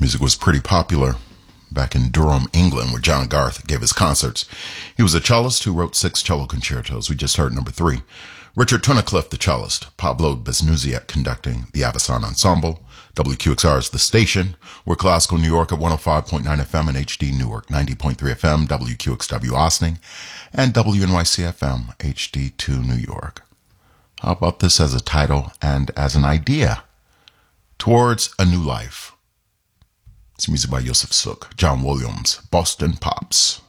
Music was pretty popular back in Durham, England, where John Garth gave his concerts. He was a cellist who wrote 6 cello concertos. We just heard number 3. Richard Tunnicliffe, the cellist. Pablo Beznuziak conducting the Avicen Ensemble. WQXR is the station. We're Classical New York at 105.9 FM and HD Newark, 90.3 FM, WQXW Ossining, and WNYC FM, HD2 New York. How about this as a title and as an idea? Towards a New Life. It's music by Joseph Suk, John Williams, Boston Pops.